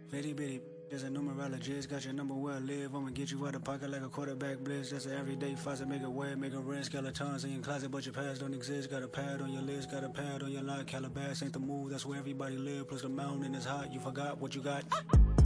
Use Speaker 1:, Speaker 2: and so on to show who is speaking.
Speaker 1: Bitty bitty, there's a numerologist, got your number where I live. I'ma get you out of pocket like a quarterback blitz. That's an everyday faucet, make it wet, make it red. Skeletons in your closet, but your past don't exist. Got a pad on your list, got a pad on your line. Calabas ain't the move, that's where everybody live. Plus the mountain is hot, you forgot what you got.